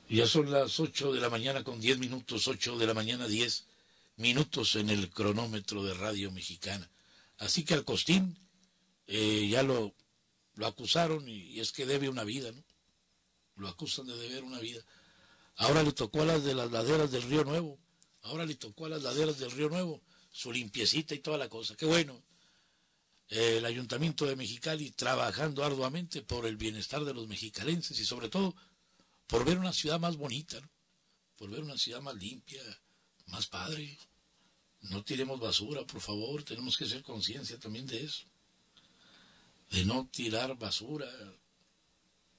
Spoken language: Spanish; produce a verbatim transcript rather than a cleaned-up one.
Ya son las ocho de la mañana con diez minutos, ocho de la mañana diez minutos en el cronómetro de Radio Mexicana. Así que al Costín eh, ya lo, lo acusaron y, y es que debe una vida, ¿no? Lo acusan de deber una vida. Ahora le tocó a las de las laderas del Río Nuevo, ahora le tocó a las laderas del Río Nuevo, su limpiecita y toda la cosa. Qué bueno. Eh, el Ayuntamiento de Mexicali trabajando arduamente por el bienestar de los mexicalenses y sobre todo por ver una ciudad más bonita, ¿no? Por ver una ciudad más limpia, más padre. No tiremos basura, por favor, tenemos que hacer conciencia también de eso. De no tirar basura,